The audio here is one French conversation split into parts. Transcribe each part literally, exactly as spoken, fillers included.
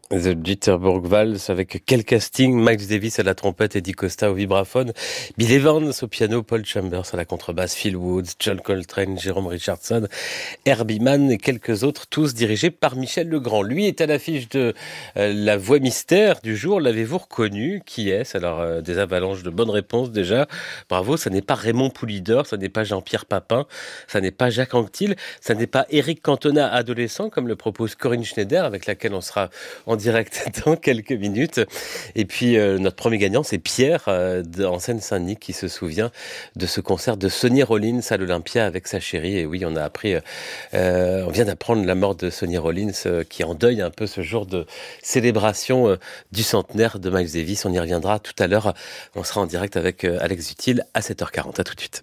The Jitterbug Waltz avec quel casting: Miles Davis à la trompette, Eddie Costa au vibraphone, Bill Evans au piano, Paul Chambers à la contrebasse, Phil Woods, John Coltrane, Jérôme Richardson, Herbie Mann et quelques autres, tous dirigés par Michel Legrand. Lui est à l'affiche de euh, la voix mystère du jour. L'avez-vous reconnu? Qui est-ce? Alors, euh, des avalanches de bonnes réponses déjà. Bravo, ça n'est pas Raymond Poulidor, ça n'est pas Jean-Pierre Papin, ça n'est pas Jacques Anquetil, ça n'est pas Éric Cantona adolescent, comme le propose Corinne Schneider, avec laquelle on sera en direct dans quelques minutes. Et puis euh, notre premier gagnant, c'est Pierre euh, de, en Seine-Saint-Denis, qui se souvient de ce concert de Sonny Rollins à l'Olympia avec sa chérie. Et oui, on a appris, euh, on vient d'apprendre la mort de Sonny Rollins, euh, qui endeuille un peu ce jour de célébration euh, du centenaire de Miles Davis. On y reviendra tout à l'heure. On sera en direct avec euh, Alex Dutil à sept heures quarante. À tout de suite.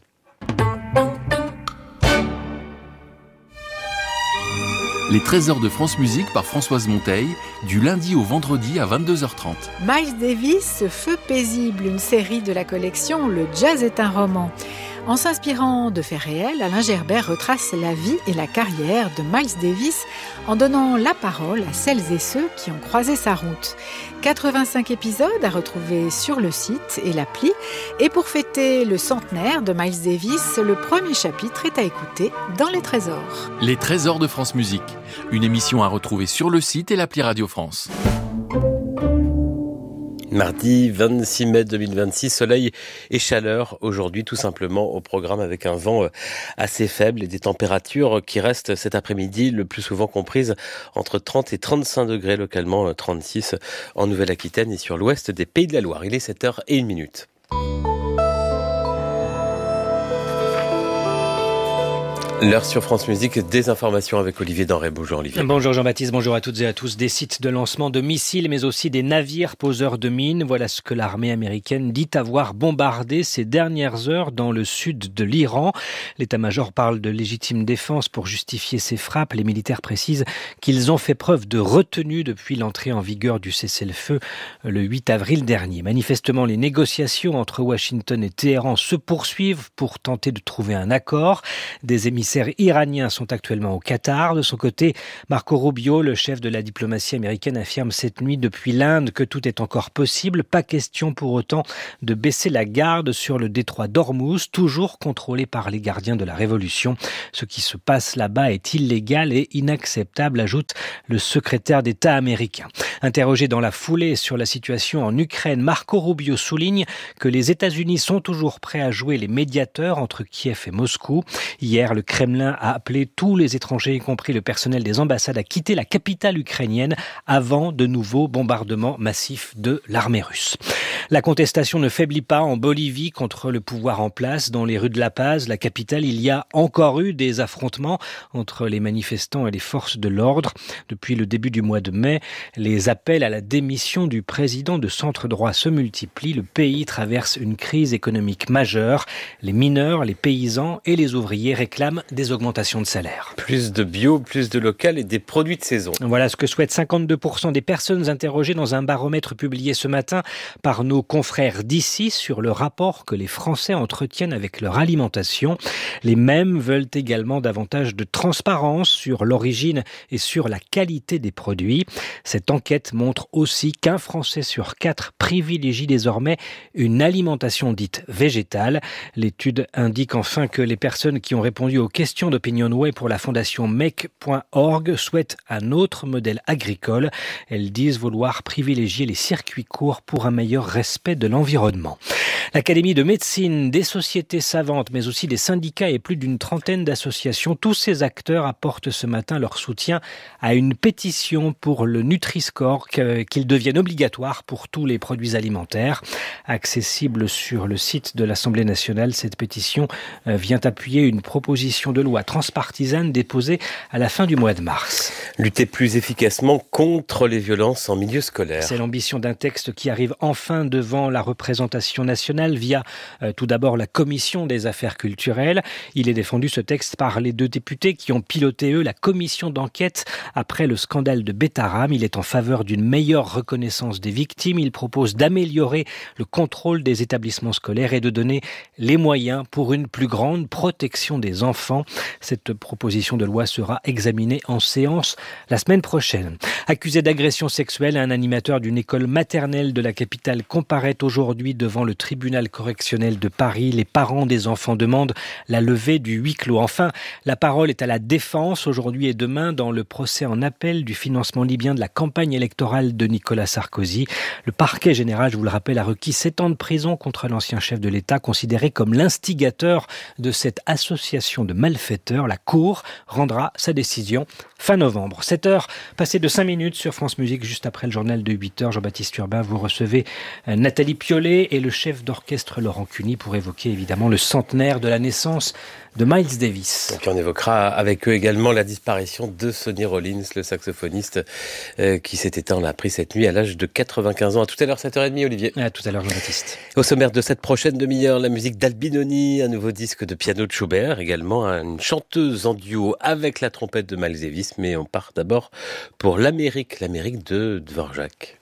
Les trésors de France Musique par Françoise Monteil, du lundi au vendredi à vingt-deux heures trente. Miles Davis, Feu paisible, une série de la collection Le Jazz est un roman. En s'inspirant de faits réels, Alain Gerbert retrace la vie et la carrière de Miles Davis en donnant la parole à celles et ceux qui ont croisé sa route. quatre-vingt-cinq épisodes à retrouver sur le site et l'appli. Et pour fêter le centenaire de Miles Davis, le premier chapitre est à écouter dans Les Trésors. Les Trésors de France Musique, une émission à retrouver sur le site et l'appli Radio France. Mardi vingt-six mai deux mille vingt-six, soleil et chaleur aujourd'hui, tout simplement au programme, avec un vent assez faible et des températures qui restent cet après-midi le plus souvent comprises entre trente et trente-cinq degrés, localement trente-six en Nouvelle-Aquitaine et sur l'ouest des Pays de la Loire. Il est sept heures une minute. L'heure sur France Musique, des informations avec Olivier Denrey. Bonjour Olivier. Bonjour Jean-Baptiste, bonjour à toutes et à tous. Des sites de lancement de missiles, mais aussi des navires poseurs de mines. Voilà ce que l'armée américaine dit avoir bombardé ces dernières heures dans le sud de l'Iran. L'état-major parle de légitime défense pour justifier ces frappes. Les militaires précisent qu'ils ont fait preuve de retenue depuis l'entrée en vigueur du cessez-le-feu le huit avril dernier. Manifestement, les négociations entre Washington et Téhéran se poursuivent pour tenter de trouver un accord. Des émissaires Les émissaires iraniens sont actuellement au Qatar. De son côté, Marco Rubio, le chef de la diplomatie américaine, affirme cette nuit depuis l'Inde que tout est encore possible. Pas question pour autant de baisser la garde sur le détroit d'Ormuz, toujours contrôlé par les gardiens de la révolution. Ce qui se passe là-bas est illégal et inacceptable, ajoute le secrétaire d'État américain. Interrogé dans la foulée sur la situation en Ukraine, Marco Rubio souligne que les États-Unis sont toujours prêts à jouer les médiateurs entre Kiev et Moscou. Hier, le Kremlin a appelé tous les étrangers, y compris le personnel des ambassades, à quitter la capitale ukrainienne avant de nouveaux bombardements massifs de l'armée russe. La contestation ne faiblit pas en Bolivie contre le pouvoir en place. Dans les rues de La Paz, la capitale, il y a encore eu des affrontements entre les manifestants et les forces de l'ordre. Depuis le début du mois de mai, les appels à la démission du président de centre-droit se multiplient. Le pays traverse une crise économique majeure. Les mineurs, les paysans et les ouvriers réclament des augmentations de salaire. Plus de bio, plus de local et des produits de saison. Voilà ce que souhaitent cinquante-deux pour cent des personnes interrogées dans un baromètre publié ce matin par nos confrères d'ici sur le rapport que les Français entretiennent avec leur alimentation. Les mêmes veulent également davantage de transparence sur l'origine et sur la qualité des produits. Cette enquête montre aussi qu'un Français sur quatre privilégie désormais une alimentation dite végétale. L'étude indique enfin que les personnes qui ont répondu aux questions d'OpinionWay pour la fondation make point org souhaitent un autre modèle agricole. Elles disent vouloir privilégier les circuits courts pour un meilleur respect de l'environnement. L'Académie de médecine, des sociétés savantes, mais aussi des syndicats et plus d'une trentaine d'associations, tous ces acteurs apportent ce matin leur soutien à une pétition pour le Nutri-Score, qu'il devienne obligatoire pour tous les produits alimentaires. Accessible sur le site de l'Assemblée nationale, cette pétition vient appuyer une proposition de loi transpartisane déposée à la fin du mois de mars. Lutter plus efficacement contre les violences en milieu scolaire. C'est l'ambition d'un texte qui arrive enfin demain devant la représentation nationale via euh, tout d'abord la commission des affaires culturelles. Il est défendu ce texte par les deux députés qui ont piloté eux la commission d'enquête après le scandale de Betaram. Il est en faveur d'une meilleure reconnaissance des victimes. Il propose d'améliorer le contrôle des établissements scolaires et de donner les moyens pour une plus grande protection des enfants. Cette proposition de loi sera examinée en séance la semaine prochaine. Accusé d'agression sexuelle, un animateur d'une école maternelle de la capitale comparaît aujourd'hui devant le tribunal correctionnel de Paris. Les parents des enfants demandent la levée du huis clos. Enfin, la parole est à la défense aujourd'hui et demain dans le procès en appel du financement libyen de la campagne électorale de Nicolas Sarkozy. Le parquet général, je vous le rappelle, a requis sept ans de prison contre l'ancien chef de l'État, considéré comme l'instigateur de cette association de malfaiteurs. La Cour rendra sa décision fin novembre. sept heures passées de cinq minutes sur France Musique, juste après le journal de huit heures. Jean-Baptiste Urbain, vous recevez Nathalie Piollet et le chef d'orchestre Laurent Cuny pour évoquer évidemment le centenaire de la naissance de Miles Davis. Et on évoquera avec eux également la disparition de Sonny Rollins, le saxophoniste euh, qui s'est éteint, on l'a appris cette nuit à l'âge de quatre-vingt-quinze ans. À tout à l'heure, sept heures trente, Olivier. À tout à l'heure, Jean-Baptiste. Au sommaire de cette prochaine demi-heure, la musique d'Albinoni, un nouveau disque de piano de Schubert, également une chanteuse en duo avec la trompette de Miles Davis. Mais on part d'abord pour l'Amérique, l'Amérique de Dvorak.